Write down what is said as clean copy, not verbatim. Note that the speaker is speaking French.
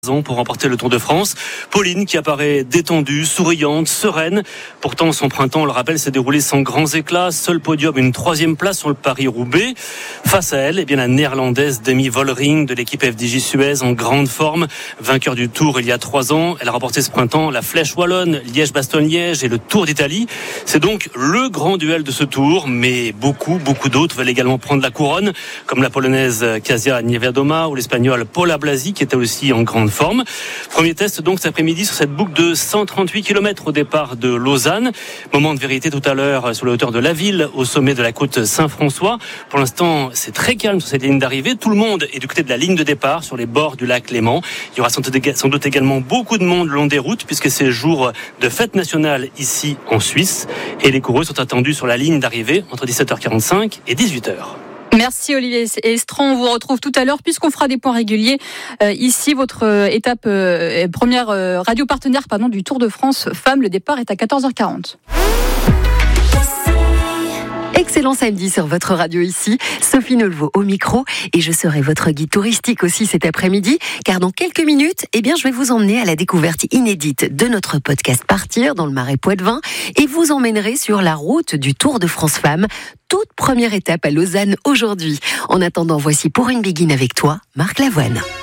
Pour remporter le Tour de France. Pauline qui apparaît détendue, souriante, sereine. Pourtant, son printemps, on le rappelle, s'est déroulé sans grands éclats. Seul podium, une 3e place sur le Paris-Roubaix. Face à elle, la néerlandaise Demi Vollering de l'équipe FDJ Suez en grande forme. Vainqueur du Tour il y a 3 ans. Elle a remporté ce printemps la Flèche Wallonne, Liège-Bastogne-Liège et le Tour d'Italie. C'est donc le grand duel de ce Tour, mais beaucoup d'autres veulent également prendre la couronne, comme la Polonaise Kasia Niewiadoma ou l'Espagnole Paula Blasi qui était aussi en grande forme. Premier test donc cet après-midi sur cette boucle de 138 km au départ de Lausanne. Moment de vérité tout à l'heure sur la hauteur de la ville, au sommet de la côte Saint-François. Pour l'instant, c'est très calme sur cette ligne d'arrivée. Tout le monde est du côté de la ligne de départ sur les bords du lac Léman. Il y aura sans doute également beaucoup de monde le long des routes puisque c'est jour de fête nationale ici en Suisse. Et les coureux sont attendus sur la ligne d'arrivée entre 17h45 et 18h. Merci Olivier Estran, on vous retrouve tout à l'heure puisqu'on fera des points réguliers. Ici, votre étape première radio partenaire du Tour de France Femmes. Le départ est à 14h40. Excellent samedi sur votre radio ici, Sophie Nolvo au micro et je serai votre guide touristique aussi cet après-midi car dans quelques minutes, je vais vous emmener à la découverte inédite de notre podcast Partir dans le Marais Poitevin et vous emmènerai sur la route du Tour de France Femmes, toute première étape à Lausanne aujourd'hui. En attendant, voici Pour une Begin avec toi, Marc Lavoine.